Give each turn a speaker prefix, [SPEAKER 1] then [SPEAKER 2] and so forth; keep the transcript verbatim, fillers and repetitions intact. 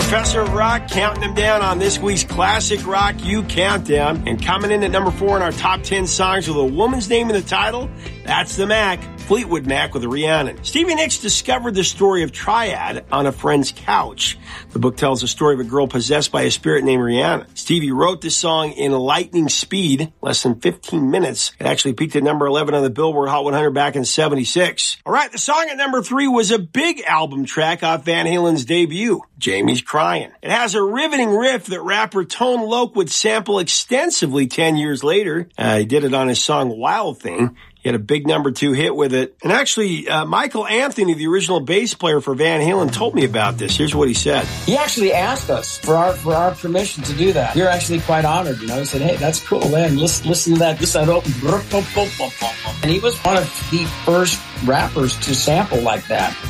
[SPEAKER 1] Professor of Rock counting them down on this week's Classic Rock U Countdown. And coming in at number four in our top ten songs with a woman's name in the title, that's the Mac, Fleetwood Mac with a Rhiannon. Stevie Nicks discovered the story of Triad on a friend's couch. The book tells the story of a girl possessed by a spirit named Rhiannon. Stevie wrote this song in lightning speed, less than fifteen minutes. It actually peaked at number eleven on the Billboard Hot one hundred back in seventy-six. All right, the song at number three was a big album track off Van Halen's debut, Jamie's Crying. It has a riveting riff that rapper Tone Loc would sample extensively ten years later. Uh, he did it on his song Wild Thing. He had a big number two hit with it. And actually, uh, Michael Anthony, the original bass player for Van Halen, told me about this. Here's what he said.
[SPEAKER 2] He actually asked us for our for our permission to do that. We were actually quite honored, you know. He said, hey, that's cool, man. Listen, listen to that. Just that open. And he was one of the first rappers to sample like that.